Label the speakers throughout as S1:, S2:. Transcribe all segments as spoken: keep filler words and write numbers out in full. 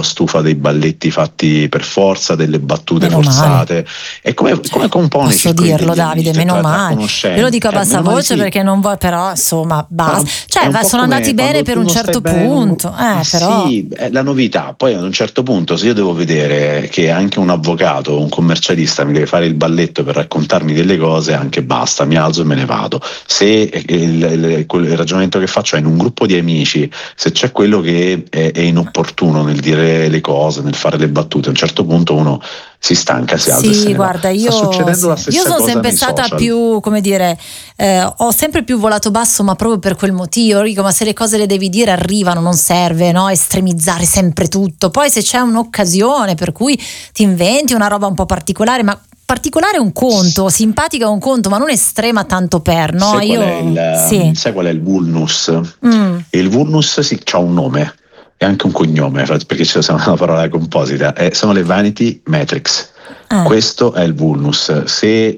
S1: stufa dei balletti fatti per forza, delle battute
S2: meno
S1: forzate.
S2: Male.
S1: È come, come compone.
S2: Posso dirlo, Davide, meno male. Io lo dico a bassa voce sì. perché non vuoi, però insomma basta. Cioè sono andati bene per un certo punto.
S1: Bene,
S2: eh, però.
S1: Sì, è la novità. Poi ad un certo punto, se io devo vedere che anche un avvocato, un commercialista mi deve fare il balletto per raccontarmi delle cose, anche basta, mi alzo e me ne vado. Se il, il, il ragionamento che faccio è in un gruppo di amici, se c'è quello che è, è inopportuno nel dire le cose, nel fare le battute, a un certo punto uno si stanca, si alza
S2: sì,
S1: e se ne
S2: guarda,
S1: va.
S2: io,
S1: Sta succedendo
S2: sì.
S1: la stessa
S2: io sono
S1: cosa
S2: sempre
S1: nei
S2: stata
S1: social.
S2: più, come dire, eh, ho sempre più volato basso, ma proprio per quel motivo. Dico, ma se le cose le devi dire arrivano, non serve, no? Estremizzare sempre tutto. Poi se c'è un'occasione per cui ti inventi una roba un po' particolare, ma particolare è un conto, simpatica è un conto, ma non estrema tanto per, no?
S1: Sai
S2: Io
S1: qual è il,
S2: sì.
S1: sai qual è il vulnus?
S2: Mm.
S1: E il vulnus sì, c'ha un nome e anche un cognome, perché c'è una parola composita, eh, sono le vanity metrics. Ah. Questo è il vulnus. Se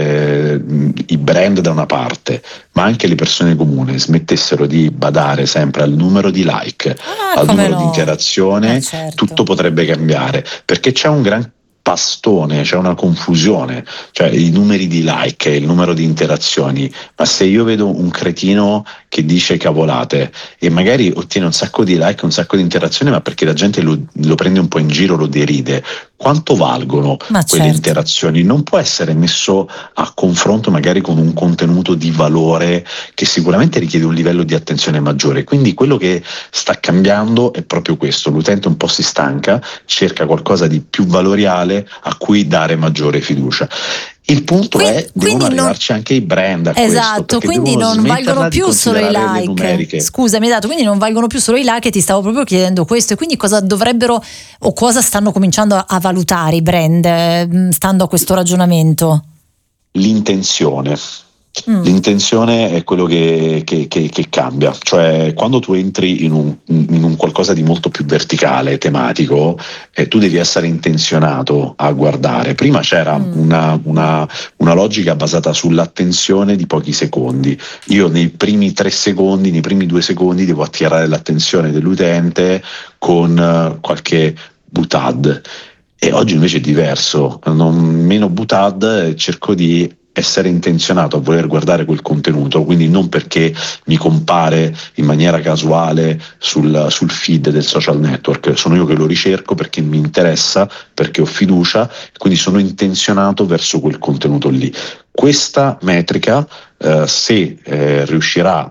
S1: eh, i brand da una parte, ma anche le persone comuni, smettessero di badare sempre al numero di like,
S2: ah,
S1: al numero
S2: no.
S1: di interazione,
S2: eh, certo.
S1: tutto potrebbe cambiare, perché c'è un gran pastone, c'è una confusione, cioè i numeri di like, il numero di interazioni, ma se io vedo un cretino che dice cavolate e magari ottiene un sacco di like, un sacco di interazioni, ma perché la gente lo, lo prende un po' in giro, lo deride, quanto valgono
S2: ma
S1: quelle
S2: certo.
S1: interazioni? Non può essere messo a confronto magari con un contenuto di valore che sicuramente richiede un livello di attenzione maggiore, quindi quello che sta cambiando è proprio questo, l'utente un po' si stanca, cerca qualcosa di più valoriale a cui dare maggiore fiducia. Il punto
S2: quindi,
S1: è devono arrivarci non... anche i brand a
S2: esatto,
S1: questo,
S2: quindi non valgono più solo i like. Scusami, esatto, quindi non valgono più solo i like, e ti stavo proprio chiedendo questo. E quindi cosa dovrebbero o cosa stanno cominciando a valutare i brand stando a questo ragionamento?
S1: L'intenzione. Mm. L'intenzione è quello che, che, che, che cambia, cioè quando tu entri in un, in un qualcosa di molto più verticale, tematico, eh, tu devi essere intenzionato a guardare. Prima c'era mm. una, una, una logica basata sull'attenzione di pochi secondi. Io nei primi tre secondi, nei primi due secondi devo attirare l'attenzione dell'utente con uh, qualche butad, e oggi invece è diverso, non, meno butad, cerco di essere intenzionato a voler guardare quel contenuto, quindi non perché mi compare in maniera casuale sul, sul feed del social network, sono io che lo ricerco perché mi interessa, perché ho fiducia, quindi sono intenzionato verso quel contenuto lì. Questa metrica, eh, se eh, riuscirà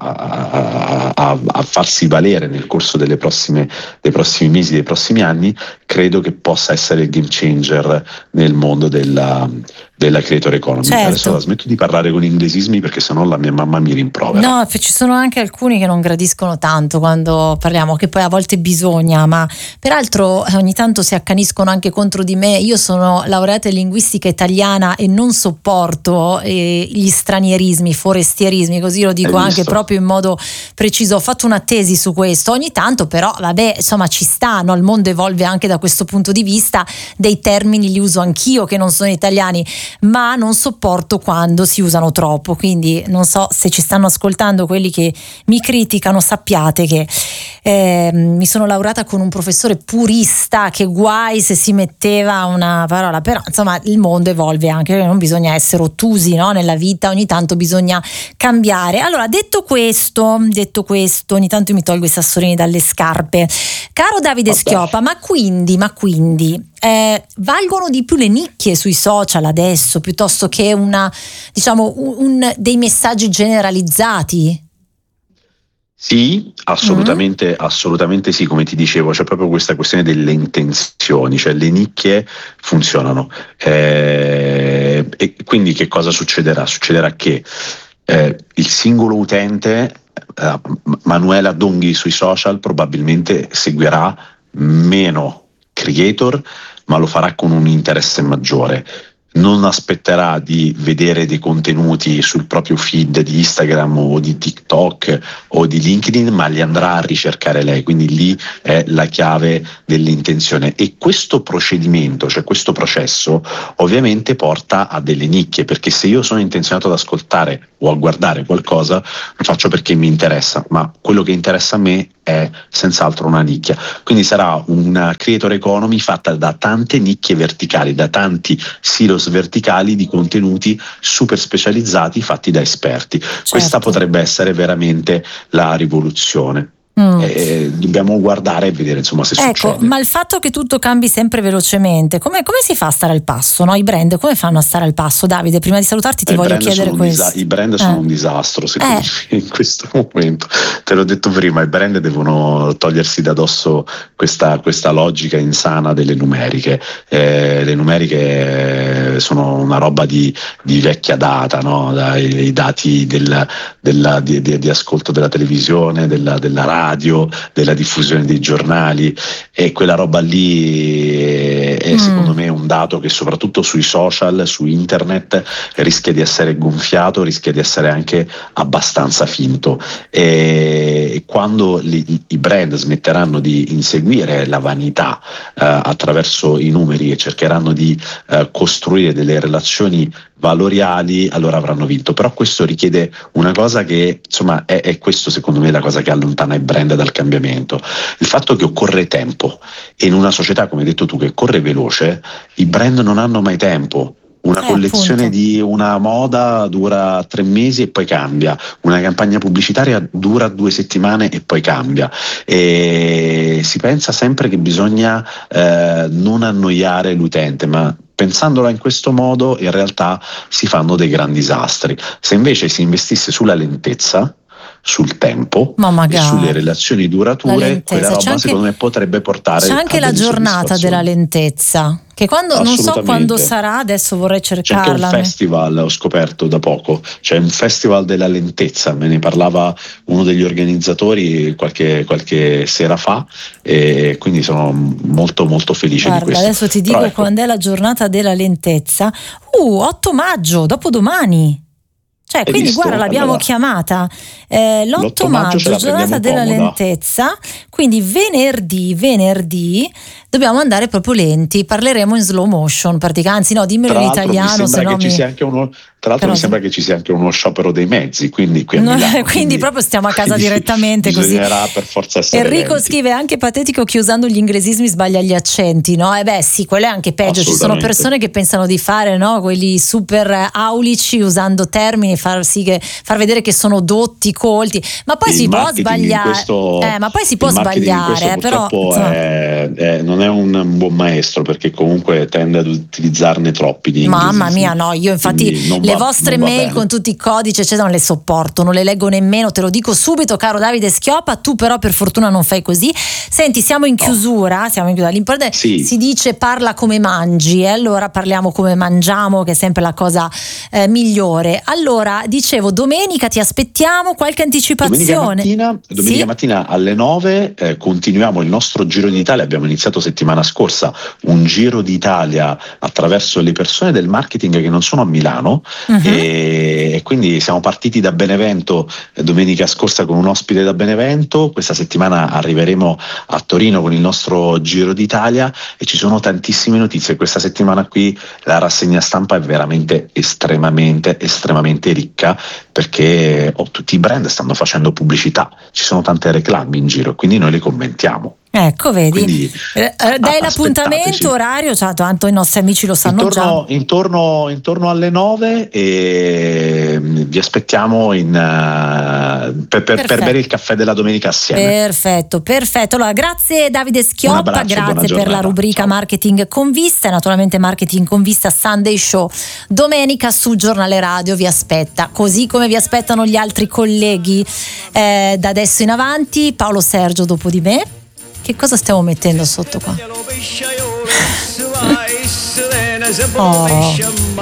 S1: a, a, a farsi valere nel corso delle prossime, dei prossimi mesi, dei prossimi anni, credo che possa essere il game changer nel mondo della, della creator economy.
S2: Certo.
S1: Adesso la smetto di parlare con inglesismi perché sennò la mia mamma mi rimprovera.
S2: No, ci sono anche alcuni che non gradiscono tanto quando parliamo, che poi a volte bisogna, ma peraltro ogni tanto si accaniscono anche contro di me. Io sono laureata in linguistica italiana e non sopporto eh, gli stranierismi, forestierismi, così lo dico anche proprio in modo preciso. Ho fatto una tesi su questo, ogni tanto però vabbè, insomma ci stanno, il mondo evolve anche da questo punto di vista, dei termini li uso anch'io che non sono italiani, ma non sopporto quando si usano troppo, quindi non so se ci stanno ascoltando quelli che mi criticano, sappiate che eh, mi sono laureata con un professore purista, che guai se si metteva una parola, però insomma il mondo evolve anche, non bisogna essere ottusi, no? Nella vita ogni tanto bisogna cambiare. Allora, detto questo, detto questo, ogni tanto mi tolgo i sassolini dalle scarpe. Caro Davide
S1: Vabbè.
S2: Schioppa, ma quindi, ma quindi Eh, valgono di più le nicchie sui social adesso piuttosto che una, diciamo, un, un dei messaggi generalizzati?
S1: Sì, assolutamente, mm. assolutamente sì, come ti dicevo, c'è proprio questa questione delle intenzioni, cioè le nicchie funzionano, eh, e quindi che cosa succederà? Succederà che eh, il singolo utente, eh, Manuela Donghi sui social, probabilmente seguirà meno creator, ma lo farà con un interesse maggiore. Non aspetterà di vedere dei contenuti sul proprio feed di Instagram o di TikTok o di LinkedIn, ma li andrà a ricercare lei, quindi lì è la chiave dell'intenzione. E questo procedimento, cioè questo processo, ovviamente porta a delle nicchie, perché se io sono intenzionato ad ascoltare o a guardare qualcosa, lo faccio perché mi interessa, ma quello che interessa a me è è senz'altro una nicchia, quindi sarà una creator economy fatta da tante nicchie verticali, da tanti silos verticali di contenuti super specializzati fatti da esperti. Certo. Questa potrebbe essere veramente la rivoluzione. Mm. Eh, dobbiamo guardare e vedere insomma se
S2: ecco,
S1: succede.
S2: Ma il fatto che tutto cambi sempre velocemente, come, come si fa a stare al passo? No? I brand come fanno a stare al passo? Davide, prima di salutarti ti
S1: I
S2: voglio chiedere questo.
S1: Disa- I brand sono eh. un disastro secondo eh. me in questo momento, te l'ho detto prima, i brand devono togliersi da dosso questa, questa logica insana delle numeriche. Eh, le numeriche sono una roba di, di vecchia data, no? Dai, i dati del, della, di, di, di ascolto della televisione, della, della radio, della diffusione dei giornali, e quella roba lì è, è mm. secondo me un dato che soprattutto sui social, su internet rischia di essere gonfiato, rischia di essere anche abbastanza finto, e quando li, i brand smetteranno di inseguire la vanità eh, attraverso i numeri e cercheranno di eh, costruire delle relazioni valoriali, allora avranno vinto. Però questo richiede una cosa che insomma è, è questo secondo me la cosa che allontana i brand dal cambiamento, il fatto che occorre tempo, e in una società come hai detto tu che corre veloce i brand non hanno mai tempo. Una eh, collezione appunto. Di una moda dura tre mesi e poi cambia, una campagna pubblicitaria dura due settimane e poi cambia, e si pensa sempre che bisogna eh, non annoiare l'utente, ma pensandola in questo modo in realtà si fanno dei grandi disastri. Se invece si investisse sulla lentezza, sul tempo e sulle relazioni durature, quella roba anche, secondo me potrebbe portare
S2: c'è anche la giornata della lentezza, che quando non so quando sarà, adesso vorrei cercarla.
S1: C'è anche un festival, ho scoperto da poco, c'è un festival della lentezza, me ne parlava uno degli organizzatori qualche, qualche sera fa, e quindi sono molto molto felice.
S2: Guarda,
S1: di questo.
S2: Adesso ti dico ecco, quando è la giornata della lentezza. uh, otto maggio, dopodomani. Cioè, quindi
S1: visto?
S2: Guarda, l'abbiamo
S1: allora,
S2: chiamata eh, l'otto maggio, giornata della comoda. Lentezza, quindi venerdì, venerdì dobbiamo andare proprio lenti, parleremo in slow motion, praticamente, anzi no, dimmelo in italiano. Se no
S1: che
S2: mi...
S1: ci sia anche uno, tra l'altro Però... mi sembra che ci sia anche uno sciopero dei mezzi, quindi qui a
S2: no,
S1: Milano,
S2: quindi, quindi proprio stiamo a casa direttamente così.
S1: Bisognerà per forza essere
S2: Enrico
S1: lenti.
S2: Scrive: è anche patetico che usando gli inglesismi sbaglia gli accenti, no? E eh beh sì, quello è anche peggio, ci sono persone che pensano di fare, no, quelli super aulici usando termini, far sì che far vedere che sono dotti, colti, ma poi il si può sbagliare
S1: questo,
S2: eh, ma poi si può sbagliare, però
S1: è, è, non è un buon maestro, perché comunque tende ad utilizzarne troppi di
S2: mamma mia, no, io infatti le va, vostre mail bene. Con tutti i codici eccetera non le sopporto, non le leggo nemmeno, te lo dico subito, caro Davide Schioppa, tu però per fortuna non fai così. Senti, siamo in chiusura, no. siamo in chiusura. L'importante sì. si dice parla come mangi, e allora parliamo come mangiamo, che è sempre la cosa eh, migliore. Allora, dicevo, domenica ti aspettiamo, qualche anticipazione?
S1: Domenica mattina, domenica sì? mattina alle nove eh, continuiamo il nostro Giro d'Italia. Abbiamo iniziato settimana scorsa un Giro d'Italia attraverso le persone del marketing che non sono a Milano, uh-huh. e, e quindi siamo partiti da Benevento eh, domenica scorsa con un ospite da Benevento. Questa settimana arriveremo a Torino con il nostro Giro d'Italia, e ci sono tantissime notizie. Questa settimana qui la rassegna stampa è veramente estremamente estremamente ricca, perché oh, tutti i brand stanno facendo pubblicità, ci sono tante reclame in giro, quindi noi le commentiamo.
S2: Ecco, vedi,
S1: Quindi,
S2: eh, dai l'appuntamento orario, cioè, tanto i nostri amici lo sanno
S1: intorno,
S2: già.
S1: Intorno, intorno alle nove, e vi aspettiamo in, uh, per, per, per bere il caffè della domenica assieme.
S2: Perfetto, perfetto. Allora, grazie Davide Schioppa,
S1: abbraccio,
S2: grazie per la rubrica
S1: Ciao.
S2: Marketing con Vista, e naturalmente Marketing con Vista Sunday Show domenica su Giornale Radio vi aspetta, così come vi aspettano gli altri colleghi eh, da adesso in avanti. Paolo Sergio dopo di me. Che cosa stiamo mettendo sotto qua? Oh.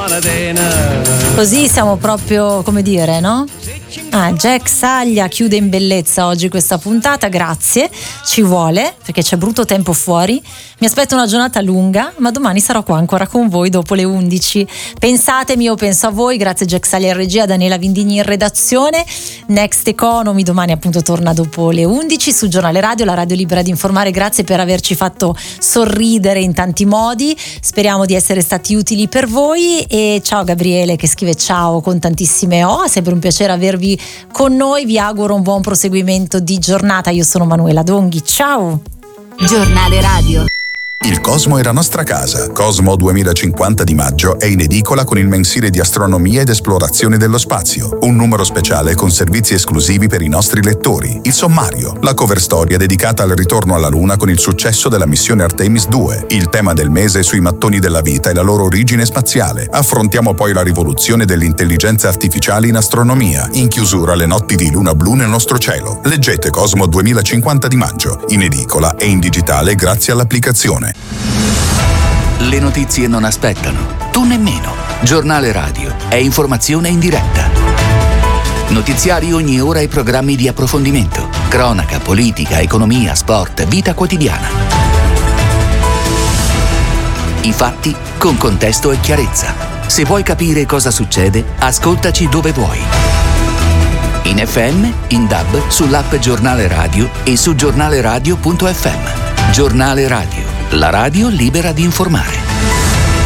S2: Così siamo proprio, come dire, no? Ah, Jack Saglia chiude in bellezza oggi questa puntata, grazie, ci vuole, perché c'è brutto tempo fuori. Mi aspetto una giornata lunga, ma domani sarò qua ancora con voi dopo le undici. Pensatemi, io penso a voi. Grazie Jack Saglia in regia, Daniela Vindigni in redazione. Next Economy domani appunto torna dopo le undici su Giornale Radio, la radio libera di informare. Grazie per averci fatto sorridere in tanti modi, speriamo di essere stati utili per voi. E ciao Gabriele che scrive ciao con tantissime O, sempre un piacere avervi esservi con noi. Vi auguro un buon proseguimento di giornata. Io sono Manuela Donghi, ciao.
S3: Giornale Radio.
S4: Il Cosmo è la nostra casa. Cosmo duemilacinquanta di maggio è in edicola con il mensile di astronomia ed esplorazione dello spazio. Un numero speciale con servizi esclusivi per i nostri lettori. Il sommario, la cover storia dedicata al ritorno alla Luna con il successo della missione Artemis due. Il tema del mese sui mattoni della vita e la loro origine spaziale. Affrontiamo poi la rivoluzione dell'intelligenza artificiale in astronomia. In chiusura le notti di luna blu nel nostro cielo. Leggete Cosmo duemilacinquanta di maggio, in edicola e in digitale grazie all'applicazione.
S5: Le notizie non aspettano, tu nemmeno. Giornale Radio è informazione in diretta. Notiziari ogni ora e programmi di approfondimento. Cronaca, politica, economia, sport, vita quotidiana. I fatti con contesto e chiarezza. Se vuoi capire cosa succede, ascoltaci dove vuoi. In F M, in D A B, sull'app Giornale Radio e su giornaleradio punto effe emme. Giornale Radio. La radio libera di informare.